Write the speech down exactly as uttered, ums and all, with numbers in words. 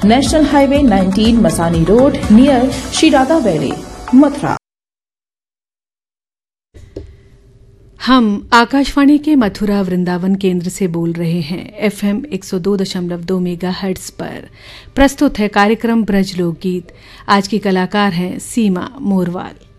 National highway nineteen Masani road near Shri Radha valley, Mathura. हम आकाशवाणी के मथुरा वृंदावन केंद्र से बोल रहे हैं। एफएम एक सौ दो दशमलव दो मेगाहर्ट्ज पर प्रस्तुत है कार्यक्रम ब्रज लोकगीत। आज की कलाकार हैं सीमा मोरवाल।